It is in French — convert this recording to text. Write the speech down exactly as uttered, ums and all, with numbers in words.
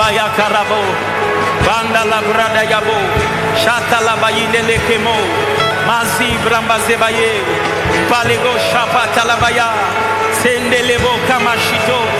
Baya Karabo, Banda la Brada Yabo, Shata la Bayile Lekemo, Mazi Bramba Zebaye, Palego Shapata la Baya, Sendelebo Kamashito.